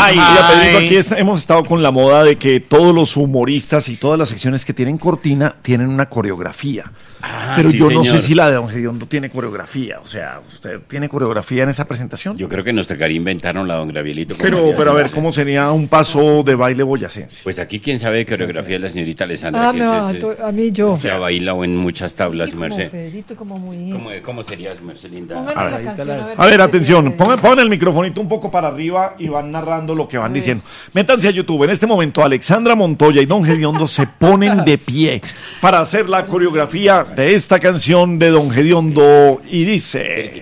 Ya, Pedrito, aquí hemos estado con la moda de que todos los humoristas y todas las secciones que tienen cortina tienen una coreografía. Pero sí, yo no señor. sé si la de Don Gediondo tiene coreografía. O sea, ¿usted tiene coreografía en esa presentación? Yo creo que nos tocaría inventarnos la Don Gravielito. Pero a ver, ¿cómo sería un paso de baile boyacense? Pues aquí quién sabe de coreografía es la señorita Alessandra. A mí yo. O sea, baila o en muchas tablas, Como Merced. Pedrito, como muy... ¿Cómo serías, Merced linda? Pónganme la canción, A ver, atención, pongan el microfonito un poco para arriba y van narrando lo que van diciendo. Métanse a YouTube. En este momento, Alexandra Montoya y Don Gediondo se ponen de pie para hacer la coreografía de esta canción de Don Gediondo y dice...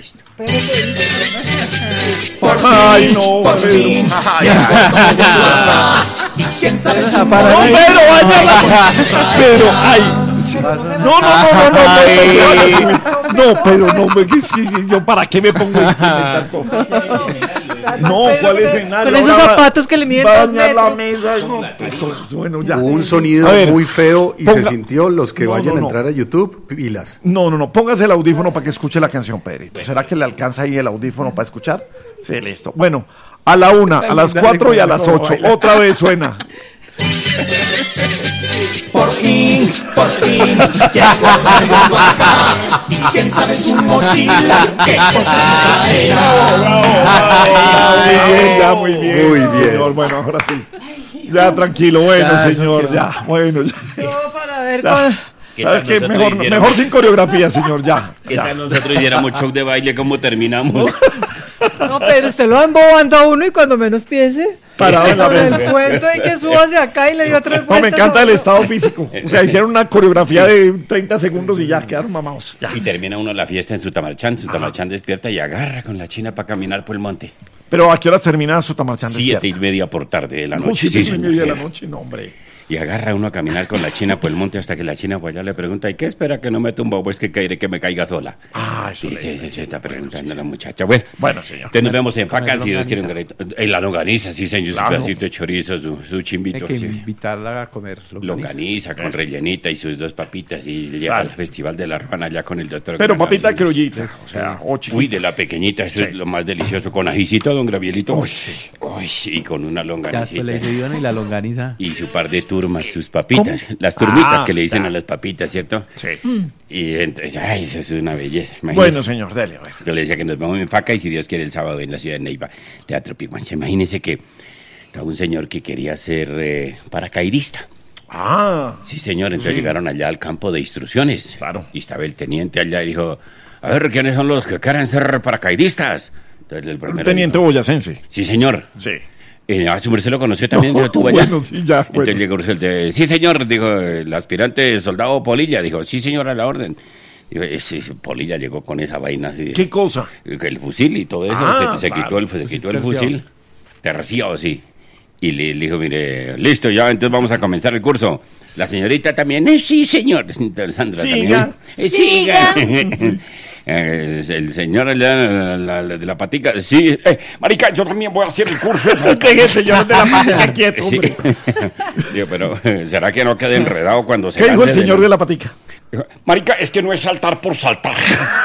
Ay, no, por fin. ¿Y quién sabe si no, pero, ay, sí. No, pero no, yo para qué me pongo no, ¿cuál escenario? Con esos zapatos que le miden 2 la metros. mesa, bueno, ya. Hubo un sonido muy feo y se sintió. Los que vayan a entrar a YouTube, pilas. No, póngase el audífono para que escuche la canción, Pedrito. ¿Será que le alcanza ahí el audífono para escuchar? Sí, listo. Bueno, a la 1, a las 4 y a las 8. Otra vez suena. Por fin, ya llegó acá. ¿Y quién sabe en su mochila qué cosa traerá? Muy bien, señor. Bueno, ahora sí. Ya, tranquilo, bueno, señor, ya, bueno. Ya. Yo para ver ¿Sabes qué? Mejor sin coreografía, señor, ya. ¿Qué tal nosotros hiciéramos show de baile? ¿Cómo terminamos? No, pero usted lo va embobando a uno y cuando menos piense... Parado en la mesa. El cuento hay que suba hacia acá y le dio 3 vueltas. No, me encanta el estado físico. O sea, hicieron una coreografía de 30 segundos y ya quedaron mamados. Ya. Y termina uno la fiesta en Sutamarchán. Sutamarchán despierta y agarra con la china para caminar por el monte. Pero ¿a qué hora termina Sutamarchán? 7:30 por tarde de la noche. 7:30 de la noche, no, hombre. Y agarra uno a caminar con la china por el monte hasta que la china pues allá le pregunta, ¿y qué espera que no me tumba? Pues que caeré que me caiga sola. Eso se está preguntando la muchacha. Bueno, señor. Entonces nos vemos en Facas si Dios quiere un garito. En la longaniza, sí, señor, su pedacito de chorizo, su chimbito. Hay que invitarla a comer longaniza con rellenita y sus 2 papitas y llega al Festival de la Ruana allá con el doctor. Pero papita criollita, o sea, Uy, de la pequeñita, eso es lo más delicioso. Con ajicito, don Gravielito. Uy, y con una longanicita. Y la longaniza. Y su par de turmas, sus papitas. Las turmitas que le dicen a las papitas, ¿cierto? Sí. Y entonces, eso es una belleza. Imagínese. Bueno, señor, dale. Yo le decía que nos vamos en Faca y si Dios quiere el sábado en la ciudad de Neiva, Teatro Piguanza. Imagínese que estaba un señor que quería ser paracaidista. Sí, señor. Entonces llegaron allá al campo de instrucciones. Claro. Y estaba el teniente allá y dijo, a ver, ¿quiénes son los que quieren ser paracaidistas? Entonces el primero teniente dijo, boyacense. Sí, señor. Sí. Su merced lo conoció también, yo estuve allá. Bueno, sí, ya. Entonces llegó el sí, señor, dijo el aspirante soldado Polilla. Dijo, sí, señor, a la orden. Dijo, ese Polilla llegó con esa vaina así. ¿Qué cosa? El fusil y todo eso. Se quitó el fusil. Terciado, sí. Y le dijo, mire, listo, ya, entonces vamos a comenzar el curso. La señorita también, sí, señor. Sandra siga. También. Siga. El señor de la patica, sí, marica, yo también voy a hacer el curso. El señor de la patica quieto, hombre. Digo, pero ¿será que no quede enredado cuando se ¿Qué dijo el señor de la patica? Dijo, marica, es que no es saltar por saltar.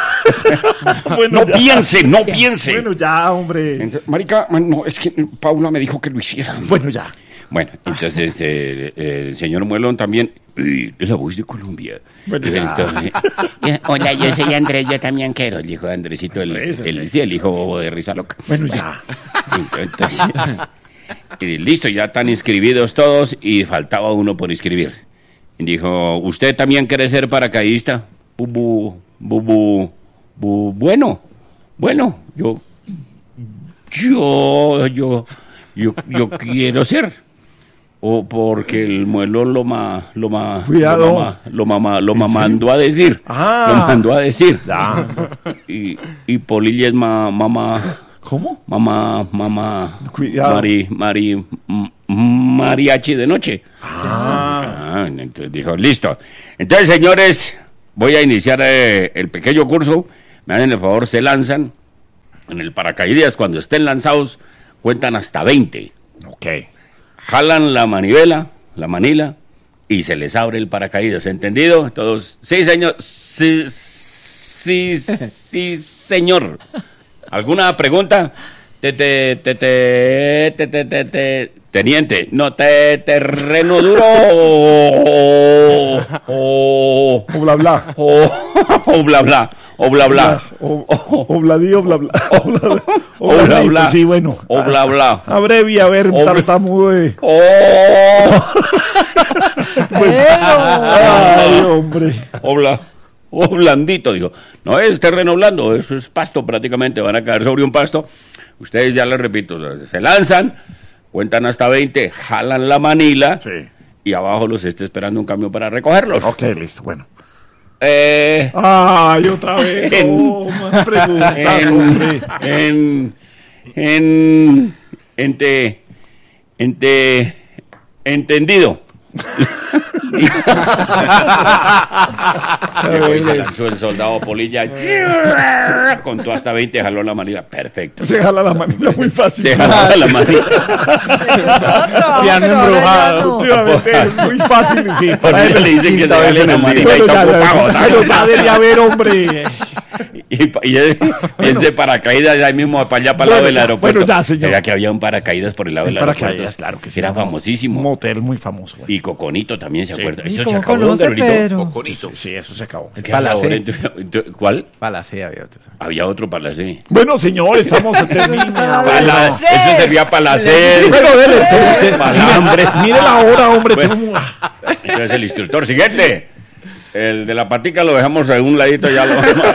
Bueno, no piense. Bueno, ya, hombre. Entonces, marica, no, es que Paula me dijo que lo hiciera. Bueno, ya. Bueno, entonces el señor Muelón también, la voz de Colombia. Bueno, entonces, hola, yo soy Andrés, yo también quiero, el hijo de Andresito, el hijo bobo de Risa Loca. Bueno, ya. Entonces, listo, ya están inscribidos todos y faltaba uno por inscribir. Dijo, ¿usted también quiere ser paracaidista? Bueno, yo quiero ser. O porque el Muelón lo mandó a decir. Lo mandó a decir. Y Polilla es mamá. ¿Cómo? Mamá. Cuidado. Mariachi de noche. Entonces dijo, listo. Entonces, señores, voy a iniciar el pequeño curso. Me hacen el favor, se lanzan. En el paracaídas, cuando estén lanzados, cuentan hasta 20. Ok. Jalan la manila, y se les abre el paracaídas. ¿Entendido? Todos, sí, señor. Sí, señor. ¿Alguna pregunta? Teniente, no, terreno duro o bla bla. O bla bla. O bla bla. Obladí, o bla bla. O bla bla. Sí, bueno. O bla bla. Abrevia, a ver, tartamudo de... Ay, hombre. O blandito, digo. No es terreno blando, eso es pasto prácticamente. Van a caer sobre un pasto. Ustedes, ya les repito, se lanzan, cuentan hasta 20, jalan la manila y abajo los está esperando un camión para recogerlos. Ok, listo, bueno. Ay, otra vez. Más preguntas, hombre. Entendido. Y se lanzó el soldado Polilla, contó hasta 20, jaló la manila, perfecto. Se jala la manila muy fácil. Se jala la manila. Piano embrujado. Últimamente es muy fácil, sí. Para él le dicen que se jale la manila y está ocupado. Ya debería haber, hombre. Y ese paracaídas ahí mismo para allá, para el lado del aeropuerto. Bueno, ya, señor. Era que había un paracaídas por el lado del aeropuerto. Paracaídas, claro que sí. Era famosísimo. Un motel muy famoso. Bueno. Y Coconito también, ¿se acuerda? ¿Y Eso cómo se acabó, conoce, Dorito. Pedro? Coconito. Sí, eso se acabó. ¿Qué había ahora? ¿Cuál? Palacé había otro. Había otro Palacé. Bueno, señor, estamos terminando. Eso servía para la sed. Pero dele, Para el hambre. mire la hora, hombre. Bueno. Entonces el instructor siguiente. El de la patica lo dejamos a un ladito, ya lo...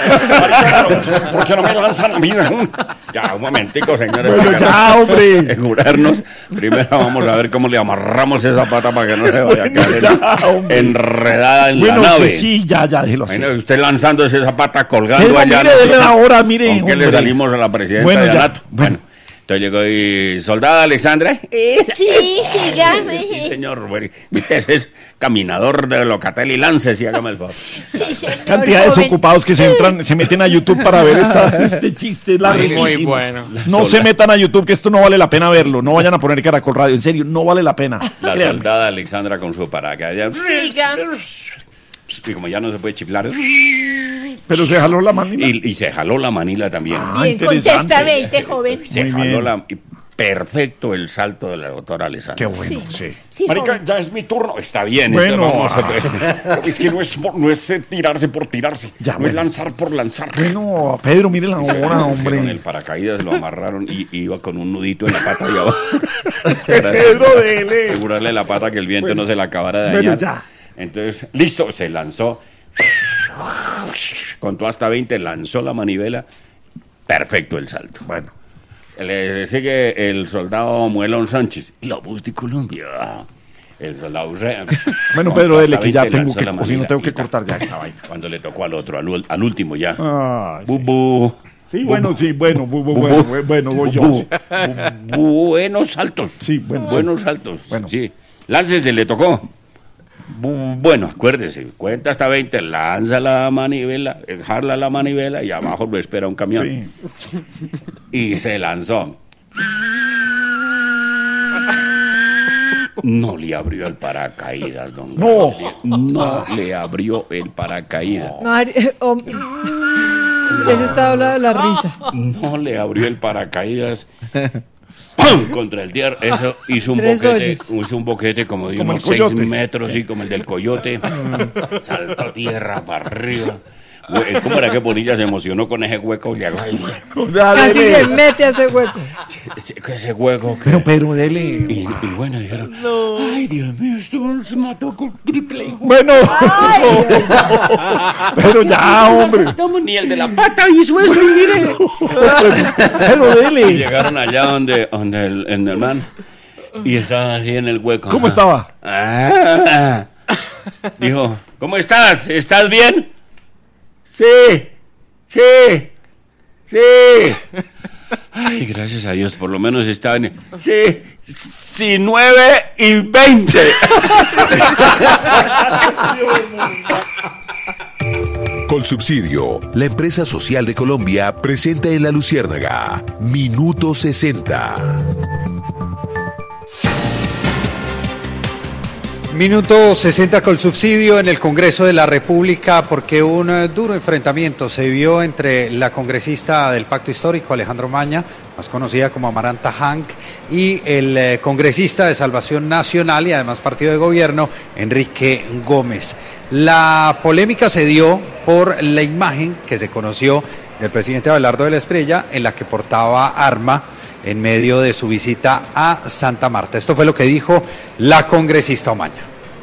¿Por qué no me lanzan a mí? Ya, un momentico, señores. Bueno, ya, hombre. Asegurarnos. Primero vamos a ver cómo le amarramos esa pata para que no se vaya a caer enredada en la nave. Sí, ya, déjelo así. Bueno, usted lanzándose esa pata colgando Pero allá. Mire, dele la hora, mire. ¿Con qué le salimos a la presidenta Bueno, de ya. ANATO? Bueno. Entonces llegó y... ¿Soldada Alexandra? Sí, sígame. Sí, señor. Bueno, ese es caminador de Locatel y Lances, y hágame el favor. Sí, señor. Cantidad de joven. desocupados que se meten a YouTube para ver este chiste larguísimo. Muy bueno. No se metan a YouTube, que esto no vale la pena verlo. No vayan a poner Caracol Radio. En serio, no vale la pena. La Créanme. soldada Alexandra con su paracaídas. Siga. Y como ya no se puede chiflar. Pero se jaló la manila. Y se jaló la manila también. Bien, interesante. contesta 20, joven. Se muy jaló bien. la... Perfecto el salto de la doctora Alexandra. Qué bueno, sí. Sí, Marica, joven. ya es mi turno. Está bien. Bueno. Es que no es tirarse por tirarse. Ya, no bueno. es lanzar por lanzar. Bueno, Pedro, mire la hora, Con hombre. el paracaídas lo amarraron y iba con un nudito en la pata y abajo. Pedro, dele. Asegurarle la pata que el viento no se la acabara de Bueno, dañar. ya. Entonces, listo, se lanzó. Contó hasta 20, lanzó la manivela. Perfecto el salto. Bueno. Le sigue el soldado Muelón Sánchez, la voz de Colombia. El soldado Urrea. Bueno, Pedro, dele, que ya tengo que, o si no tengo que cortar ya esta vaina. Cuando le tocó al otro, al último ya. Ay, sí. Bubu. Sí, bueno, voy yo. Bubu. Buenos saltos. Sí, bueno, Buenos sí. saltos. Bueno. Sí. Láncese, le tocó. Bueno, acuérdese, cuenta hasta 20, lanza la manivela, jala la manivela y abajo lo espera un camión. Sí. Y se lanzó. No le abrió el paracaídas, don No. Gabriel. No le abrió el paracaídas. Ese está hablando de la risa. No le abrió el paracaídas. ¡Pum! Contra el tierra. Eso hizo un boquete como de Como unos el coyote. 6 metros, sí, como el del coyote. Saltó tierra para arriba. ¿Cómo era que Bonilla se emocionó con ese hueco? Y Casi se mete a ese hueco. ese hueco. Pero dele. Y bueno, dijeron, ay, Dios mío, esto se mató con triple hijo. Bueno. Pero ya, hombre. Ni el de la pata hizo eso, y mire. Pero Y dele. llegaron allá donde el man, y estaba así en el hueco. ¿Cómo estaba? Dijo, ¿cómo estás? ¿Estás bien? Sí. Ay, gracias a Dios, por lo menos estaban. Sí, 9 y 20. Colsubsidio, la empresa social de Colombia, presenta en La Luciérnaga, Minuto 60. Minuto 60 Colsubsidio en el Congreso de la República, porque un duro enfrentamiento se vio entre la congresista del Pacto Histórico, Alejandro Maña, más conocida como Amaranta Hank, y el congresista de Salvación Nacional y además partido de gobierno, Enrique Gómez. La polémica se dio por la imagen que se conoció del presidente Abelardo de la Espriella, en la que portaba arma en medio de su visita a Santa Marta. Esto fue lo que dijo la congresista Omaña.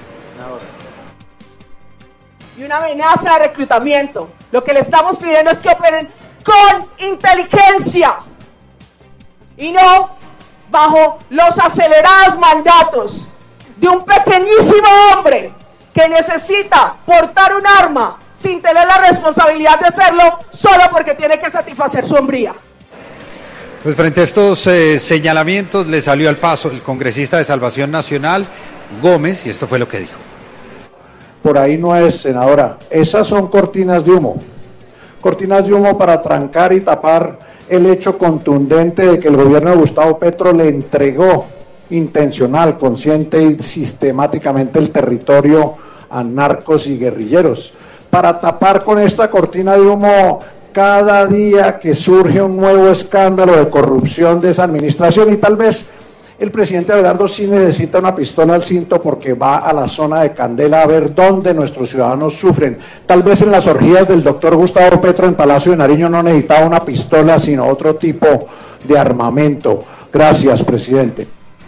Y una amenaza de reclutamiento. Lo que le estamos pidiendo es que operen con inteligencia y no bajo los acelerados mandatos de un pequeñísimo hombre que necesita portar un arma sin tener la responsabilidad de hacerlo solo porque tiene que satisfacer su hombría. Pues frente a estos señalamientos le salió al paso el congresista de Salvación Nacional, Gómez, y esto fue lo que dijo. Por ahí no es, senadora. Esas son cortinas de humo. Cortinas de humo para trancar y tapar el hecho contundente de que el gobierno de Gustavo Petro le entregó intencional, consciente y sistemáticamente el territorio a narcos y guerrilleros. Para tapar con esta cortina de humo cada día que surge un nuevo escándalo de corrupción de esa administración, y tal vez el presidente Abelardo sí necesita una pistola al cinto porque va a la zona de Candela a ver dónde nuestros ciudadanos sufren. Tal vez en las orgías del doctor Gustavo Petro en Palacio de Nariño no necesitaba una pistola, sino otro tipo de armamento. Gracias, presidente.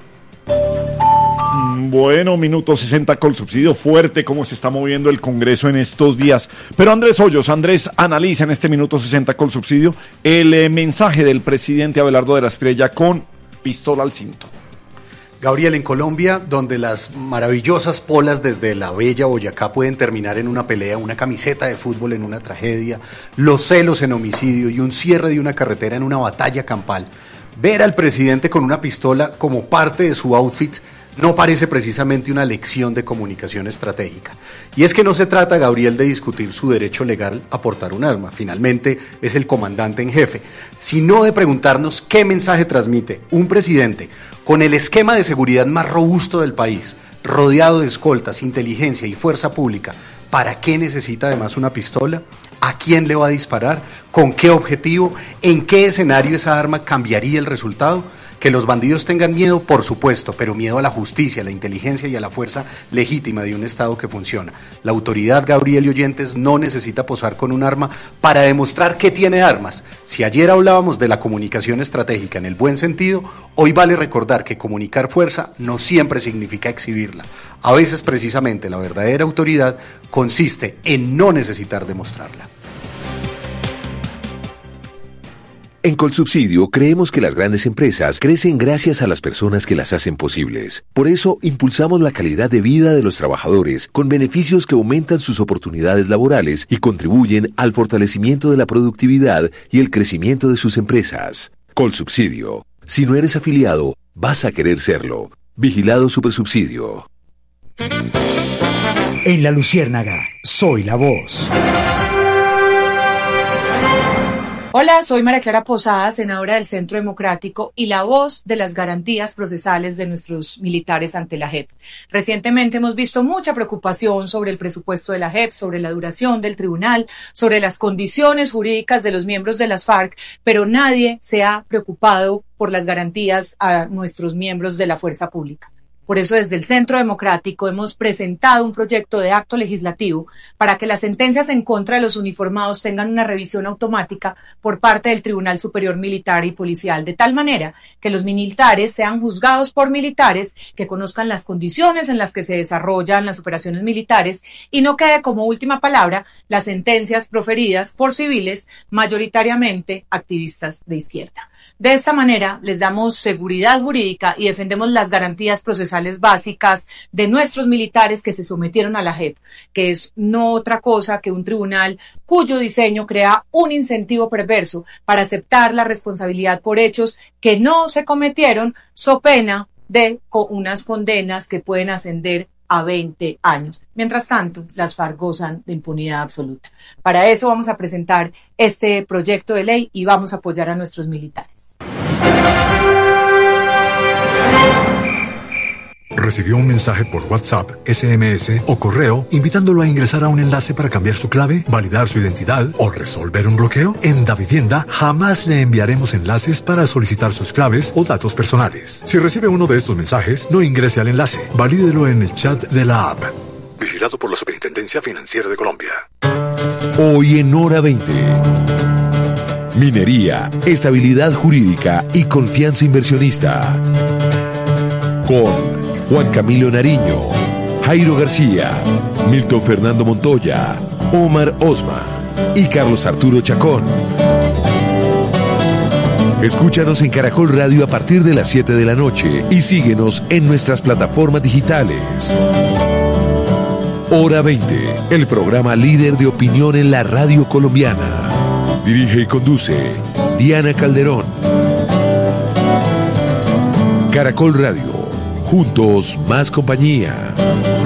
Bueno, minuto 60 con subsidio. Fuerte cómo se está moviendo el Congreso en estos días. Pero Andrés Hoyos, Andrés, analiza en este minuto 60 con subsidio el mensaje del presidente Abelardo de la Espriella con pistola al cinto. Gabriel, en Colombia, donde las maravillosas polas desde la bella Boyacá pueden terminar en una pelea, una camiseta de fútbol en una tragedia, los celos en homicidio y un cierre de una carretera en una batalla campal, ver al presidente con una pistola como parte de su outfit no parece precisamente una lección de comunicación estratégica. Y es que no se trata, Gabriel, de discutir su derecho legal a portar un arma, finalmente es el comandante en jefe, sino de preguntarnos qué mensaje transmite un presidente con el esquema de seguridad más robusto del país, rodeado de escoltas, inteligencia y fuerza pública. ¿Para qué necesita además una pistola? ¿A quién le va a disparar? ¿Con qué objetivo? ¿En qué escenario esa arma cambiaría el resultado? Que los bandidos tengan miedo, por supuesto, pero miedo a la justicia, a la inteligencia y a la fuerza legítima de un Estado que funciona. La autoridad, Gabriel y oyentes, no necesita posar con un arma para demostrar que tiene armas. Si ayer hablábamos de la comunicación estratégica en el buen sentido, hoy vale recordar que comunicar fuerza no siempre significa exhibirla. A veces, precisamente, la verdadera autoridad consiste en no necesitar demostrarla. En Colsubsidio creemos que las grandes empresas crecen gracias a las personas que las hacen posibles. Por eso impulsamos la calidad de vida de los trabajadores con beneficios que aumentan sus oportunidades laborales y contribuyen al fortalecimiento de la productividad y el crecimiento de sus empresas. Colsubsidio. Si no eres afiliado, vas a querer serlo. Vigilado Supersubsidio. En La Luciérnaga, soy la voz. Hola, soy María Clara Posada, senadora del Centro Democrático y la voz de las garantías procesales de nuestros militares ante la JEP. Recientemente hemos visto mucha preocupación sobre el presupuesto de la JEP, sobre la duración del tribunal, sobre las condiciones jurídicas de los miembros de las FARC, pero nadie se ha preocupado por las garantías a nuestros miembros de la fuerza pública. Por eso, desde el Centro Democrático hemos presentado un proyecto de acto legislativo para que las sentencias en contra de los uniformados tengan una revisión automática por parte del Tribunal Superior Militar y Policial, de tal manera que los militares sean juzgados por militares que conozcan las condiciones en las que se desarrollan las operaciones militares y no quede como última palabra las sentencias proferidas por civiles, mayoritariamente activistas de izquierda. De esta manera, les damos seguridad jurídica y defendemos las garantías procesales básicas de nuestros militares que se sometieron a la JEP, que es no otra cosa que un tribunal cuyo diseño crea un incentivo perverso para aceptar la responsabilidad por hechos que no se cometieron, so pena de unas condenas que pueden ascender a 20 años. Mientras tanto, las FARC gozan de impunidad absoluta. Para eso vamos a presentar este proyecto de ley y vamos a apoyar a nuestros militares. recibió un mensaje por WhatsApp, SMS o correo invitándolo a ingresar a un enlace para cambiar su clave, validar su identidad o resolver un bloqueo? En Davivienda jamás le enviaremos enlaces para solicitar sus claves o datos personales. Si recibe uno de estos mensajes, no ingrese al enlace. Valídelo en el chat de la app. Vigilado por la Superintendencia Financiera de Colombia. Hoy en Hora 20. Minería, estabilidad jurídica y confianza inversionista. Con Juan Camilo Nariño, Jairo García, Milton Fernando Montoya, Omar Osma y Carlos Arturo Chacón. Escúchanos en Caracol Radio a partir de las 7 de la noche y síguenos en nuestras plataformas digitales. Hora 20, el programa líder de opinión en la radio colombiana. Dirige y conduce Diana Calderón. Caracol Radio, juntos más compañía.